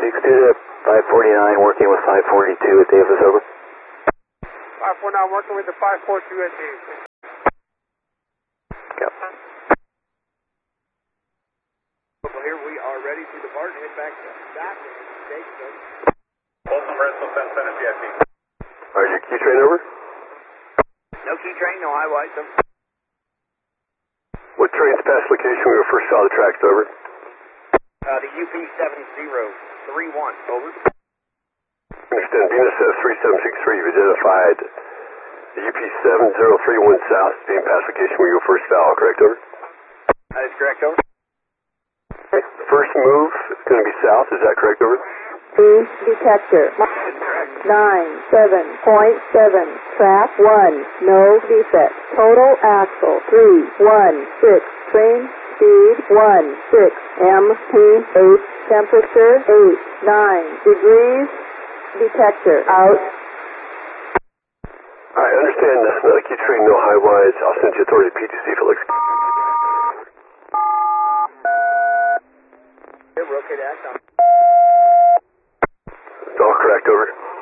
Extended at 549, working with 542 at Davis, over. 549, working with the 542 at Davis. Yep. Here we are ready to depart and head back to Stockton. Folsom Bristol, Center CIP. Alright, your key train over? No key train, no high wide, so. What train's past location when we first saw the tracks, over? The UP7031, over. Understand, Venus 3763, you've identified the UP7031 south as being past location where you first saw, correct, over? That is correct, over. Okay. The first move is going to be south, is that correct, over? Detector 97.7, track 1, no defect, total axle 316, train speed 16, MPH, temperature 89 degrees, detector out. Alright, understand, another key train, no high wides, I'll send you authority to PTC if it looks. We're okay to act on. It's all correct, over.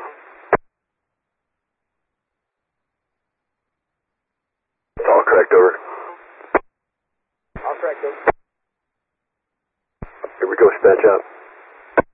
It's all correct, over. All correct, over. Here we go, dispatch out.